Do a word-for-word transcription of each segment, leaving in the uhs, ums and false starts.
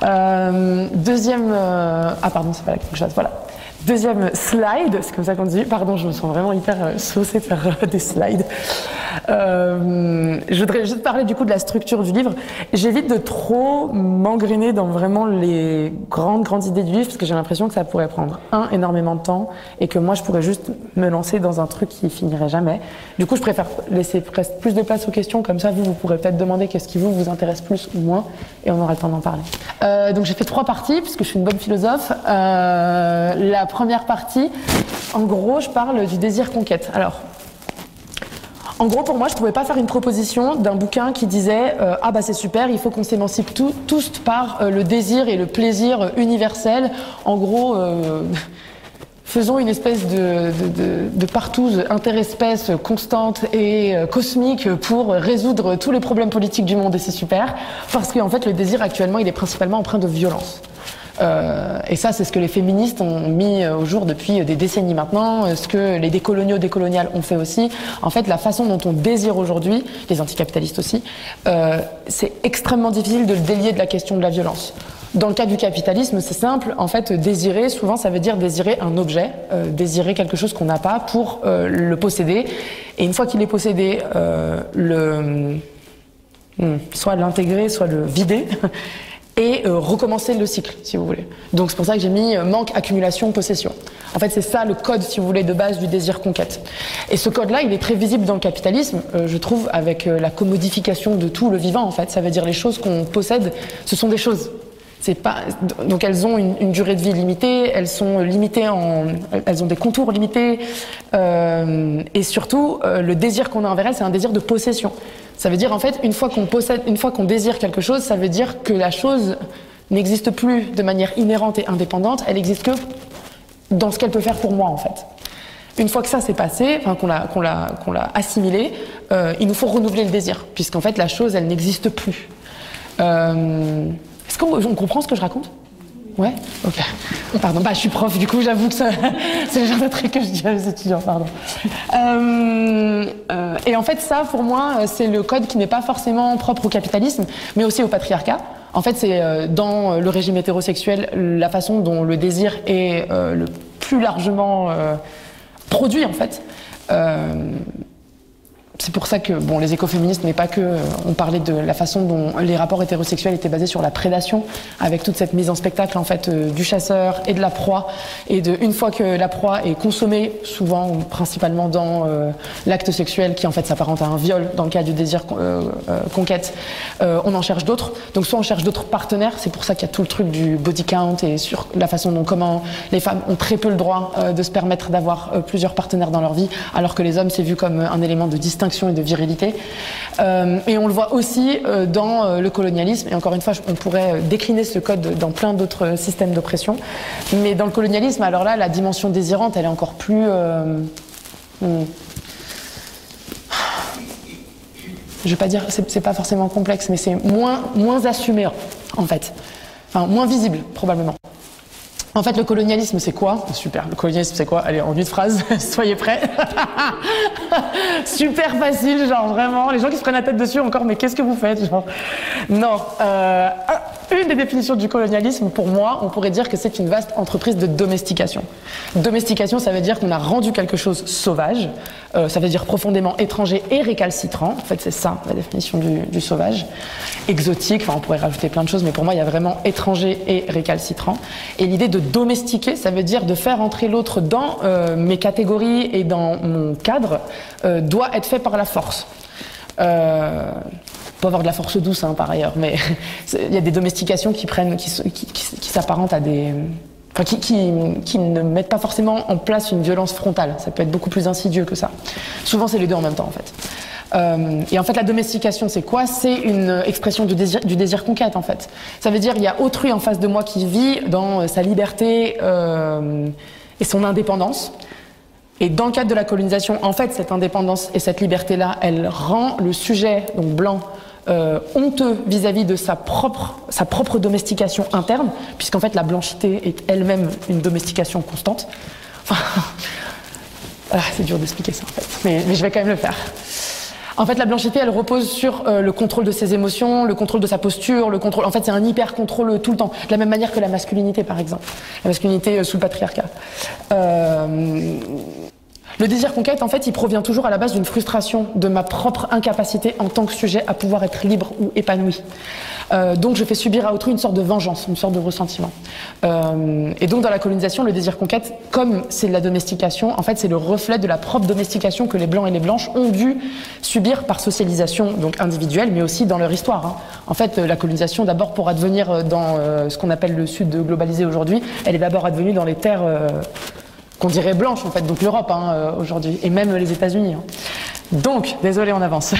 Euh, deuxième... Euh... Ah pardon, c'est pas la quelque chose, voilà. Deuxième slide, c'est comme ça qu'on dit. Pardon, je me sens vraiment hyper euh, saucée par euh, des slides. Euh, je voudrais juste parler du coup de la structure du livre. J'évite de trop m'engrainer dans vraiment les grandes, grandes idées du livre parce que j'ai l'impression que ça pourrait prendre, un, énormément de temps et que moi, je pourrais juste me lancer dans un truc qui finirait jamais. Du coup, je préfère laisser presque plus de place aux questions. Comme ça, vous, vous pourrez peut-être demander qu'est-ce qui vous, vous intéresse plus ou moins et on aura le temps d'en parler. Euh, donc, j'ai fait trois parties puisque je suis une bonne philosophe. Euh, la première partie, en gros, je parle du désir conquête. Alors, en gros, pour moi, je ne pouvais pas faire une proposition d'un bouquin qui disait euh, « Ah bah c'est super, il faut qu'on s'émancipe tout, tous par euh, le désir et le plaisir euh, universel. En gros, euh, faisons une espèce de, de, de, de partouze interespèce constante et euh, cosmique pour résoudre tous les problèmes politiques du monde et c'est super. » Parce qu'en fait, le désir actuellement, il est principalement empreint de violence. Euh, et ça, c'est ce que les féministes ont mis au jour depuis des décennies maintenant, ce que les décoloniaux, décoloniales ont fait aussi. En fait, la façon dont on désire aujourd'hui, les anticapitalistes aussi, euh, c'est extrêmement difficile de le délier de la question de la violence. Dans le cas du capitalisme, c'est simple. En fait, désirer, souvent, ça veut dire désirer un objet, euh, désirer quelque chose qu'on n'a pas pour euh, le posséder. Et une fois qu'il est possédé, euh, le, hmm, soit l'intégrer, soit le vider. Et euh, recommencer le cycle, si vous voulez. Donc c'est pour ça que j'ai mis euh, manque, accumulation, possession. En fait, c'est ça le code, si vous voulez, de base du désir conquête. Et ce code-là, il est très visible dans le capitalisme, euh, je trouve, avec euh, la commodification de tout le vivant, en fait. Ça veut dire les choses qu'on possède, ce sont des choses. C'est pas... Donc elles ont une, une durée de vie limitée, elles sont limitées en... Elles ont des contours limités. Euh, et surtout, euh, le désir qu'on a envers elles, c'est un désir de possession. Ça veut dire, en fait, une fois qu'on possède, une fois qu'on désire quelque chose, ça veut dire que la chose n'existe plus de manière inhérente et indépendante, elle n'existe que dans ce qu'elle peut faire pour moi, en fait. Une fois que ça s'est passé, enfin, qu'on l'a, qu'on l'a, qu'on l'a assimilé, euh, il nous faut renouveler le désir, puisqu'en fait, la chose, elle n'existe plus. Euh, est-ce qu'on on comprend ce que je raconte ? Ouais, ok. Pardon, bah je suis prof, du coup j'avoue que ça, c'est le genre de truc que je dis à mes étudiants, pardon. Euh, euh, et en fait ça, pour moi, c'est le code qui n'est pas forcément propre au capitalisme, mais aussi au patriarcat. En fait, c'est euh, dans le régime hétérosexuel la façon dont le désir est euh, le plus largement euh, produit, en fait. Euh, C'est pour ça que bon, les écoféministes, mais pas que, euh, ont parlé de la façon dont les rapports hétérosexuels étaient basés sur la prédation, avec toute cette mise en spectacle en fait euh, du chasseur et de la proie, et de une fois que la proie est consommée, souvent ou principalement dans euh, l'acte sexuel, qui en fait s'apparente à un viol dans le cas du désir euh, euh, conquête, euh, on en cherche d'autres. Donc soit on cherche d'autres partenaires, c'est pour ça qu'il y a tout le truc du body count et sur la façon dont comment les femmes ont très peu le droit euh, de se permettre d'avoir euh, plusieurs partenaires dans leur vie, alors que les hommes c'est vu comme un élément de distinction et de virilité. Euh, et on le voit aussi euh, dans euh, le colonialisme. Et encore une fois, on pourrait décliner ce code dans plein d'autres systèmes d'oppression. Mais dans le colonialisme, alors là, la dimension désirante, elle est encore plus... Euh, hmm. Je vais pas dire, c'est, c'est pas forcément complexe, mais c'est moins, moins assumé, en fait. Enfin, moins visible, probablement. En fait, le colonialisme, c'est quoi ? Super, le colonialisme, c'est quoi ? Allez, en une phrase, soyez prêts. Super facile, genre, vraiment. Les gens qui se prennent la tête dessus encore, mais qu'est-ce que vous faites, genre ? Non. Euh, une des définitions du colonialisme, pour moi, on pourrait dire que c'est une vaste entreprise de domestication. Domestication, ça veut dire qu'on a rendu quelque chose sauvage. Euh, ça veut dire profondément étranger et récalcitrant. En fait, c'est ça, la définition du, du sauvage. Exotique, enfin, on pourrait rajouter plein de choses, mais pour moi, il y a vraiment étranger et récalcitrant. Et l'idée de domestiquer, ça veut dire de faire entrer l'autre dans euh, mes catégories et dans mon cadre, euh, doit être fait par la force. Euh, peut avoir de la force douce, hein, par ailleurs, mais il y a des domestications qui prennent, qui, qui, qui, qui s'apparentent à des... Enfin, qui, qui, qui ne mettent pas forcément en place une violence frontale. Ça peut être beaucoup plus insidieux que ça. Souvent, c'est les deux en même temps, en fait. Euh, et en fait, la domestication, c'est quoi ? C'est une expression du désir, du désir conquête, en fait. Ça veut dire il y a autrui en face de moi qui vit dans sa liberté euh, et son indépendance. Et dans le cadre de la colonisation, en fait, cette indépendance et cette liberté-là, elle rend le sujet, donc blanc, euh, honteux vis-à-vis de sa propre, sa propre domestication interne, puisqu'en fait, la blanchité est elle-même une domestication constante. Enfin, ah, c'est dur d'expliquer ça, en fait, mais, mais je vais quand même le faire. En fait, la blanchité, elle repose sur euh, le contrôle de ses émotions, le contrôle de sa posture, le contrôle. En fait, c'est un hyper contrôle tout le temps, de la même manière que la masculinité, par exemple, la masculinité euh, sous le patriarcat. Euh... Le désir conquête, en fait, il provient toujours à la base d'une frustration de ma propre incapacité en tant que sujet à pouvoir être libre ou épanoui. Euh, donc, je fais subir à autrui une sorte de vengeance, une sorte de ressentiment. Euh, et donc, dans la colonisation, le désir conquête, comme c'est de la domestication, en fait, c'est le reflet de la propre domestication que les blancs et les blanches ont dû subir par socialisation, donc individuelle, mais aussi dans leur histoire. Hein. En fait, la colonisation, d'abord pour advenir dans euh, ce qu'on appelle le Sud globalisé aujourd'hui, elle est d'abord advenue dans les terres euh, qu'on dirait blanches, en fait, donc l'Europe hein, euh, aujourd'hui, et même les États-Unis. Hein. Donc, désolé, on avance.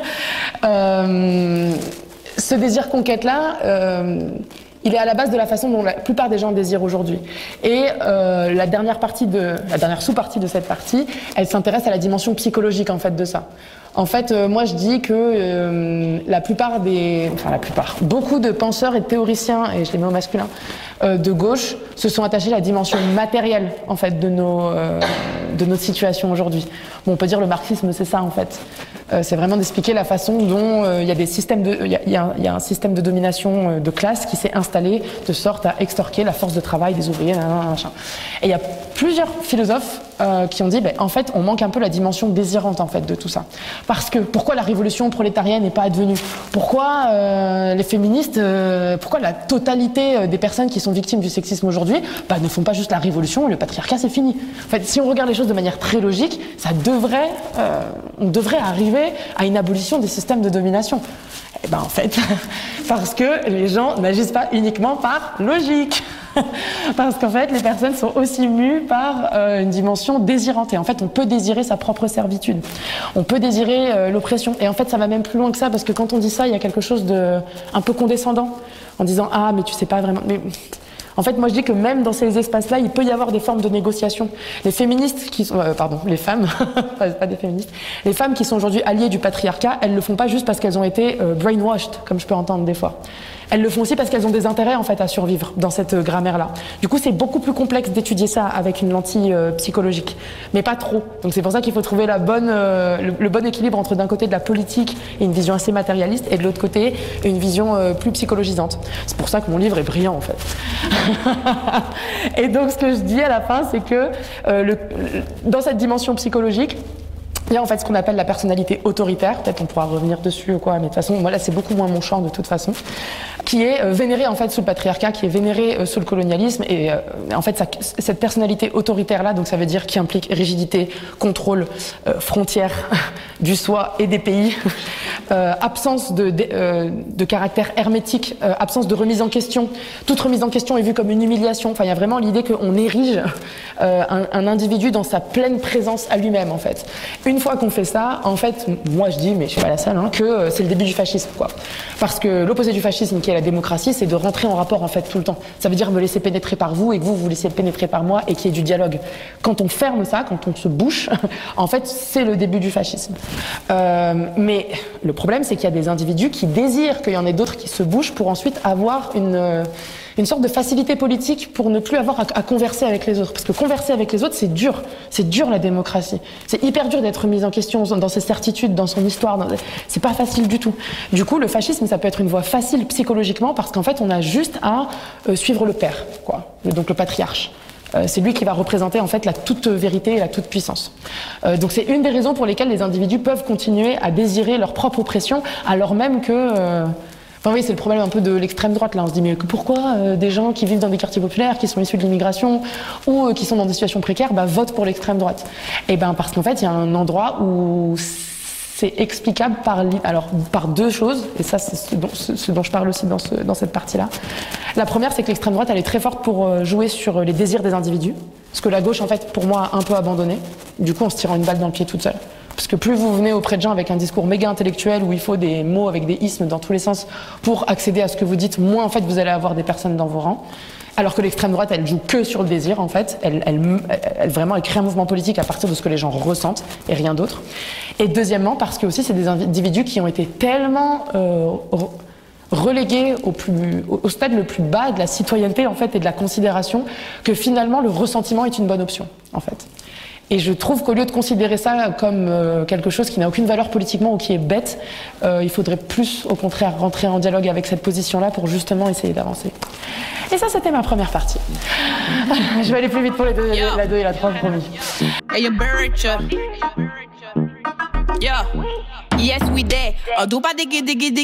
euh, ce désir conquête-là, euh, il est à la base de la façon dont la plupart des gens désirent aujourd'hui. Et euh, la dernière partie de, la dernière sous-partie de cette partie, elle s'intéresse à la dimension psychologique en fait de ça. En fait, euh, moi je dis que euh, la plupart des, enfin la plupart, beaucoup de penseurs et de théoriciens, et je les mets au masculin, euh, de gauche, se sont attachés à la dimension matérielle en fait de nos, euh, de notre situation aujourd'hui. Bon, on peut dire le marxisme, c'est ça en fait. Euh, c'est vraiment d'expliquer la façon dont il euh, y a des systèmes de, il y a, y a, y a un système de domination euh, de classe qui s'est installé de sorte à extorquer la force de travail des ouvriers, machin. Et il y a plusieurs philosophes euh, qui ont dit, ben, en fait, on manque un peu la dimension désirante en fait de tout ça. Parce que pourquoi la révolution prolétarienne n'est pas advenue? Pourquoi euh, les féministes, euh, pourquoi la totalité des personnes qui sont victimes du sexisme aujourd'hui, bah, ne font pas juste la révolution et le patriarcat c'est fini. En fait, si on regarde les choses de manière très logique, ça devrait, euh, on devrait arriver à une abolition des systèmes de domination. Eh ben en fait, parce que les gens n'agissent pas uniquement par logique. Parce qu'en fait, les personnes sont aussi mues par euh, une dimension désirante. Et en fait, on peut désirer sa propre servitude. On peut désirer euh, l'oppression. Et en fait, ça va même plus loin que ça, parce que quand on dit ça, il y a quelque chose de un peu condescendant, en disant « Ah, mais tu sais pas vraiment... » mais en fait, moi, je dis que même dans ces espaces-là, il peut y avoir des formes de négociation. Les féministes qui sont... Euh, pardon, les femmes, pas des féministes. Les femmes qui sont aujourd'hui alliées du patriarcat, elles le font pas juste parce qu'elles ont été euh, brainwashed, comme je peux entendre des fois. Elles le font aussi parce qu'elles ont des intérêts en fait à survivre dans cette euh, grammaire-là. Du coup, c'est beaucoup plus complexe d'étudier ça avec une lentille euh, psychologique, mais pas trop. Donc c'est pour ça qu'il faut trouver la bonne, euh, le, le bon équilibre entre d'un côté de la politique et une vision assez matérialiste, et de l'autre côté une vision euh, plus psychologisante. C'est pour ça que mon livre est brillant en fait. Et donc ce que je dis à la fin, c'est que euh, le, dans cette dimension psychologique, il y a en fait ce qu'on appelle la personnalité autoritaire, peut-être on pourra revenir dessus ou quoi, mais de toute façon, moi là c'est beaucoup moins mon champ de toute façon, qui est euh, vénérée en fait sous le patriarcat, qui est vénérée euh, sous le colonialisme, et euh, en fait ça, cette personnalité autoritaire là, donc ça veut dire qui implique rigidité, contrôle, euh, frontières du soi et des pays, euh, absence de, de, euh, de caractère hermétique, euh, absence de remise en question. Toute remise en question est vue comme une humiliation. Enfin, il y a vraiment l'idée qu'on érige euh, un, un individu dans sa pleine présence à lui-même en fait. Une fois qu'on fait ça, en fait, moi je dis, mais je suis pas la seule, hein, que euh, c'est le début du fascisme, quoi. Parce que l'opposé du fascisme, qui est la démocratie, c'est de rentrer en rapport en fait tout le temps. Ça veut dire me laisser pénétrer par vous et que vous vous laissiez pénétrer par moi et qu'il y ait du dialogue. Quand on ferme ça, quand on se bouche, en fait, c'est le début du fascisme. Euh, mais le problème, c'est qu'il y a des individus qui désirent qu'il y en ait d'autres qui se bougent pour ensuite avoir une euh, une sorte de facilité politique pour ne plus avoir à, à converser avec les autres. Parce que converser avec les autres, c'est dur. C'est dur, la démocratie. C'est hyper dur d'être mis en question dans ses certitudes, dans son histoire. Dans... C'est pas facile du tout. Du coup, le fascisme, ça peut être une voie facile psychologiquement parce qu'en fait, on a juste à euh, suivre le père, quoi. Donc le patriarche. Euh, c'est lui qui va représenter en fait la toute vérité et la toute puissance. Euh, donc c'est une des raisons pour lesquelles les individus peuvent continuer à désirer leur propre oppression, alors même que... Euh, Enfin oui, c'est le problème un peu de l'extrême droite là. On se dit mais pourquoi euh, des gens qui vivent dans des quartiers populaires, qui sont issus de l'immigration ou euh, qui sont dans des situations précaires, bah, votent pour l'extrême droite? Et ben parce qu'en fait il y a un endroit où c'est explicable par alors par deux choses, et ça c'est ce dont, ce, ce dont je parle aussi dans, ce, dans cette partie-là. La première, c'est que l'extrême droite elle est très forte pour euh, jouer sur les désirs des individus, ce que la gauche en fait pour moi a un peu abandonné. Du coup on se tirant une balle dans le pied toute seule. Parce que plus vous venez auprès de gens avec un discours méga intellectuel où il faut des mots avec des ismes dans tous les sens pour accéder à ce que vous dites, moins en fait vous allez avoir des personnes dans vos rangs. Alors que l'extrême droite, elle joue que sur le désir en fait. Elle, elle, elle vraiment elle crée un mouvement politique à partir de ce que les gens ressentent et rien d'autre. Et deuxièmement parce que aussi c'est des individus qui ont été tellement euh, relégués au, plus, au stade le plus bas de la citoyenneté en fait et de la considération que finalement le ressentiment est une bonne option en fait. Et je trouve qu'au lieu de considérer ça comme euh, quelque chose qui n'a aucune valeur politiquement ou qui est bête, euh, il faudrait plus, au contraire, rentrer en dialogue avec cette position-là pour justement essayer d'avancer. Et ça, c'était ma première partie. Je vais aller plus vite pour les deux, la deux et la trois, promis. Yes, we there. Oh, do pas diggy diggy diggy.